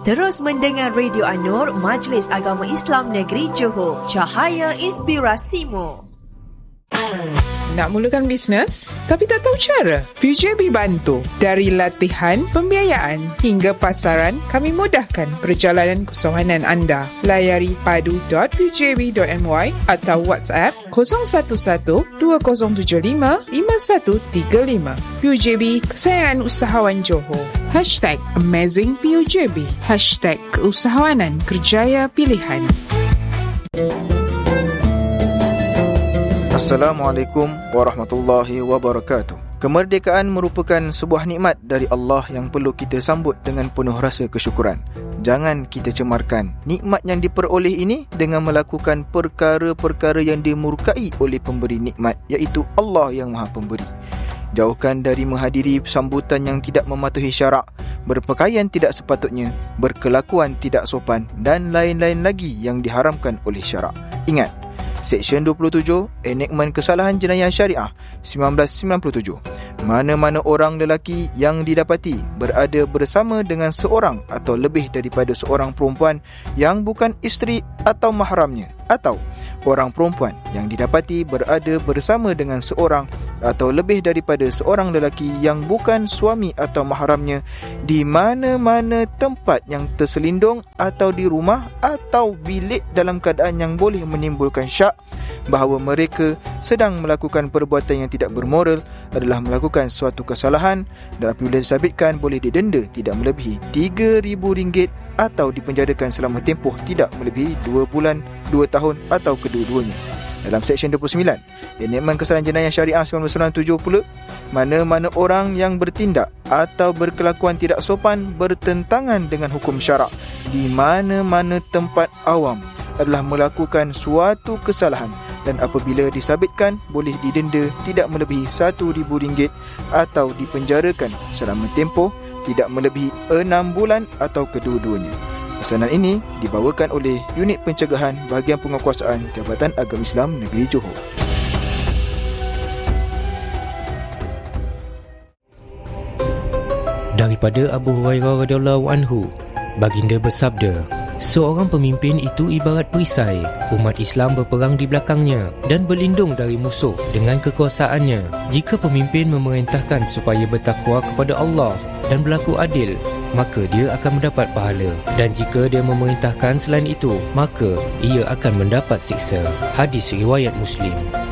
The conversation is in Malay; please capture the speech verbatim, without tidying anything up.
Terus mendengar Radio An-Nur, Majlis Agama Islam Negeri Johor. Cahaya inspirasimu. Nak mulakan bisnes tapi tak tahu cara? P U J B bantu. Dari latihan, pembiayaan hingga pasaran, kami mudahkan perjalanan keusahawan anda. Layari padu dot p u j b dot m y atau WhatsApp kosong satu satu dua kosong tujuh lima lima satu tiga lima. P U J B, kesayangan usahawan Johor. Hashtag Amazing P U J B. Hashtag Keusahawanan Kerjaya Pilihan. Assalamualaikum warahmatullahi wabarakatuh. Kemerdekaan merupakan sebuah nikmat dari Allah yang perlu kita sambut dengan penuh rasa kesyukuran. Jangan kita cemarkan nikmat yang diperoleh ini dengan melakukan perkara-perkara yang dimurkai oleh pemberi nikmat, iaitu Allah yang Maha Pemberi. Jauhkan dari menghadiri sambutan yang tidak mematuhi syarak, berpakaian tidak sepatutnya, berkelakuan tidak sopan dan lain-lain lagi yang diharamkan oleh syarak. Ingat, Seksyen dua puluh tujuh, Enakmen Kesalahan Jenayah Syariah sembilan belas sembilan puluh tujuh. Mana-mana orang lelaki yang didapati berada bersama dengan seorang atau lebih daripada seorang perempuan yang bukan isteri atau mahramnya, atau orang perempuan yang didapati berada bersama dengan seorang atau lebih daripada seorang lelaki yang bukan suami atau mahramnya di mana-mana tempat yang terselindung atau di rumah atau bilik dalam keadaan yang boleh menimbulkan syak bahawa mereka sedang melakukan perbuatan yang tidak bermoral adalah melakukan suatu kesalahan, dan apabila disabitkan boleh didenda tidak melebihi tiga ribu ringgit atau dipenjarakan selama tempoh tidak melebihi dua bulan, dua tahun atau kedua-duanya. Dalam Seksyen dua puluh sembilan, Enakmen Kesalahan Jenayah Syariah sembilan belas sembilan puluh tujuh pula, mana-mana orang yang bertindak atau berkelakuan tidak sopan bertentangan dengan hukum syarak di mana-mana tempat awam adalah melakukan suatu kesalahan, dan apabila disabitkan boleh didenda tidak melebihi satu ribu ringgit atau dipenjarakan selama tempoh tidak melebihi enam bulan atau kedua-duanya. Pesanan ini dibawakan oleh Unit Pencegahan Bahagian Penguatkuasaan Jabatan Agama Islam Negeri Johor. Daripada Abu Hurairah radhiyallahu anhu, baginda bersabda, seorang pemimpin itu ibarat perisai. Umat Islam berperang di belakangnya dan berlindung dari musuh dengan kekuasaannya. Jika pemimpin memerintahkan supaya bertakwa kepada Allah dan berlaku adil, maka dia akan mendapat pahala. Dan jika dia memerintahkan selain itu, maka ia akan mendapat siksa. Hadis riwayat Muslim.